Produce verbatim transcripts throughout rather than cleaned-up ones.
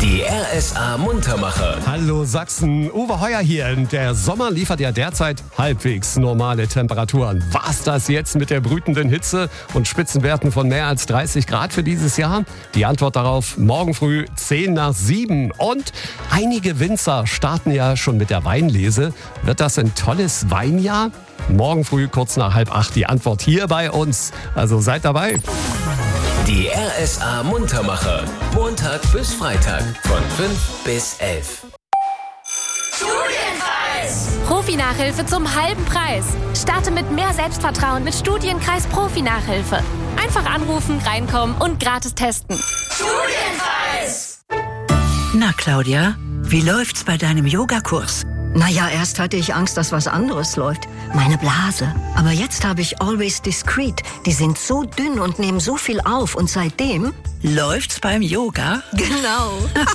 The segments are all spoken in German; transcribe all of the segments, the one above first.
Die R S A Muntermacher. Hallo Sachsen, Uwe Heuer hier. Der Sommer liefert ja derzeit halbwegs normale Temperaturen. War's das jetzt mit der brütenden Hitze und Spitzenwerten von mehr als dreißig Grad für dieses Jahr? Die Antwort darauf morgen früh zehn nach sieben. Und einige Winzer starten ja schon mit der Weinlese. Wird das ein tolles Weinjahr? Morgen früh kurz nach halb acht die Antwort hier bei uns. Also seid dabei. Die R S A Muntermacher. Montag bis Freitag von fünf bis elf. Studienkreis! Profi-Nachhilfe zum halben Preis. Starte mit mehr Selbstvertrauen mit Studienkreis Profi-Nachhilfe. Einfach anrufen, reinkommen und gratis testen. Studienkreis! Na Claudia, wie läuft's bei deinem Yogakurs? Naja, erst hatte ich Angst, dass was anderes läuft. Meine Blase. Aber jetzt habe ich Always Discreet. Die sind so dünn und nehmen so viel auf. Und seitdem... Läuft's beim Yoga? Genau.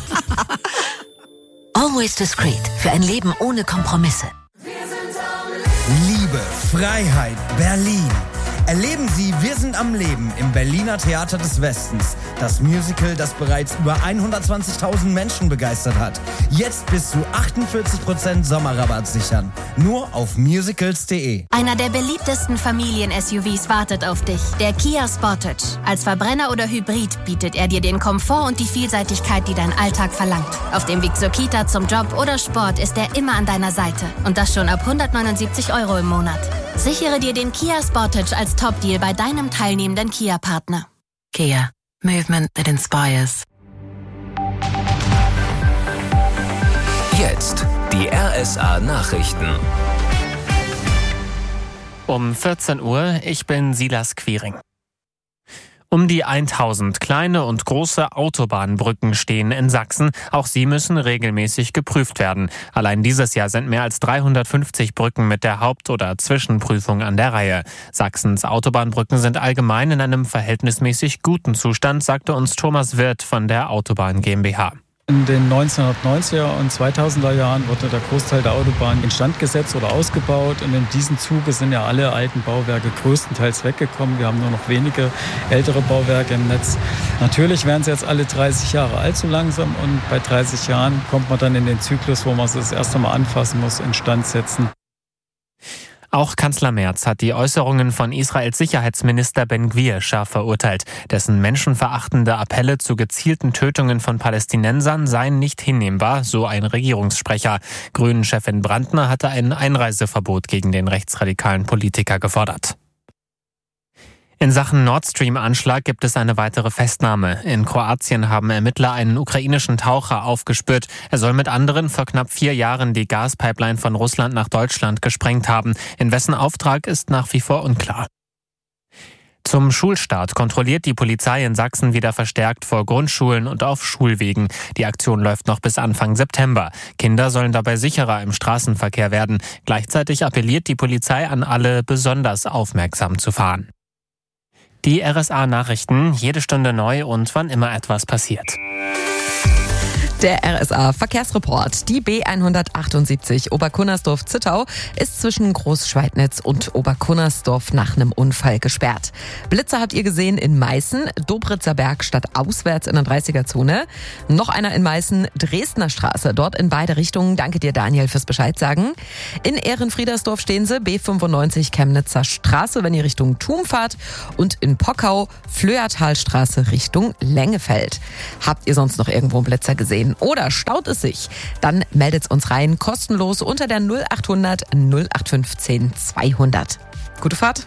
Always Discreet. Für ein Leben ohne Kompromisse. Liebe, Freiheit, Berlin. Erleben Sie Wir sind am Leben im Berliner Theater des Westens. Das Musical, das bereits über hundertzwanzigtausend Menschen begeistert hat. Jetzt bis zu achtundvierzig Prozent Sommerrabatt sichern. Nur auf musicals punkt de. Einer der beliebtesten Familien-S U Vs wartet auf dich. Der Kia Sportage. Als Verbrenner oder Hybrid bietet er dir den Komfort und die Vielseitigkeit, die dein Alltag verlangt. Auf dem Weg zur Kita, zum Job oder Sport ist er immer an deiner Seite. Und das schon ab hundertneunundsiebzig Euro im Monat. Sichere dir den Kia Sportage als Top-Deal bei deinem teilnehmenden Kia-Partner. Kia. Movement that inspires. Jetzt die R S A Nachrichten. Um vierzehn Uhr, ich bin Silas Quiring. Um die tausend kleine und große Autobahnbrücken stehen in Sachsen. Auch sie müssen regelmäßig geprüft werden. Allein dieses Jahr sind mehr als dreihundertfünfzig Brücken mit der Haupt- oder Zwischenprüfung an der Reihe. Sachsens Autobahnbrücken sind allgemein in einem verhältnismäßig guten Zustand, sagte uns Thomas Wirth von der Autobahn GmbH. In den neunzehnhundertneunziger und zweitausender Jahren wurde der Großteil der Autobahn instand gesetzt oder ausgebaut. Und in diesem Zuge sind ja alle alten Bauwerke größtenteils weggekommen. Wir haben nur noch wenige ältere Bauwerke im Netz. Natürlich werden sie jetzt alle dreißig Jahre alt so langsam. Und bei dreißig Jahren kommt man dann in den Zyklus, wo man es das erste Mal anfassen muss, instand setzen. Auch Kanzler Merz hat die Äußerungen von Israels Sicherheitsminister Ben-Gvir scharf verurteilt. Dessen menschenverachtende Appelle zu gezielten Tötungen von Palästinensern seien nicht hinnehmbar, so ein Regierungssprecher. Grünen-Chefin Brandner hatte ein Einreiseverbot gegen den rechtsradikalen Politiker gefordert. In Sachen Nord Stream-Anschlag gibt es eine weitere Festnahme. In Kroatien haben Ermittler einen ukrainischen Taucher aufgespürt. Er soll mit anderen vor knapp vier Jahren die Gaspipeline von Russland nach Deutschland gesprengt haben. In wessen Auftrag ist nach wie vor unklar. Zum Schulstart kontrolliert die Polizei in Sachsen wieder verstärkt vor Grundschulen und auf Schulwegen. Die Aktion läuft noch bis Anfang September. Kinder sollen dabei sicherer im Straßenverkehr werden. Gleichzeitig appelliert die Polizei an alle, besonders aufmerksam zu fahren. Die R S A-Nachrichten, jede Stunde neu und wann immer etwas passiert. Der R S A-Verkehrsreport. Die B hundertachtundsiebzig Oberkunnersdorf-Zittau ist zwischen Großschweidnitz und Oberkunnersdorf nach einem Unfall gesperrt. Blitzer habt ihr gesehen in Meißen, Dobritzer Berg statt auswärts in der dreißiger-Zone. Noch einer in Meißen, Dresdner Straße, dort in beide Richtungen. Danke dir, Daniel, fürs Bescheid sagen. In Ehrenfriedersdorf stehen sie, B fünfundneunzig Chemnitzer Straße, wenn ihr Richtung Thum fahrt. Und in Pockau, Flöertalstraße Richtung Lengefeld. Habt ihr sonst noch irgendwo einen Blitzer gesehen? Oder staut es sich? Dann meldet's uns rein, kostenlos unter der null achthundert null acht fünfzehn zweihundert. Gute Fahrt!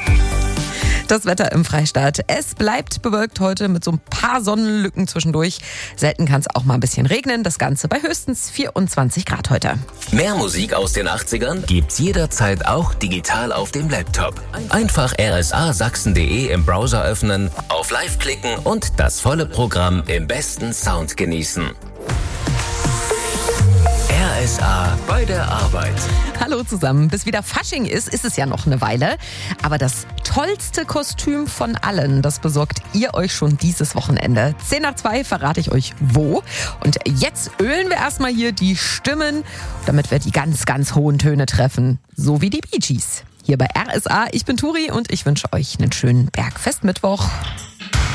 Das Wetter im Freistaat. Es bleibt bewölkt heute mit so ein paar Sonnenlücken zwischendurch. Selten kann es auch mal ein bisschen regnen. Das Ganze bei höchstens vierundzwanzig Grad heute. Mehr Musik aus den achtzigern gibt's jederzeit auch digital auf dem Laptop. Einfach r s a sachsen punkt de im Browser öffnen, auf Live klicken und das volle Programm im besten Sound genießen. R S A bei der Arbeit. Hallo zusammen. Bis wieder Fasching ist, ist es ja noch eine Weile. Aber das tollste Kostüm von allen, das besorgt ihr euch schon dieses Wochenende. zehn nach zwei verrate ich euch wo. Und jetzt ölen wir erstmal hier die Stimmen, damit wir die ganz, ganz hohen Töne treffen. So wie die Bee Gees. Hier bei R S A. Ich bin Turi und ich wünsche euch einen schönen Bergfestmittwoch.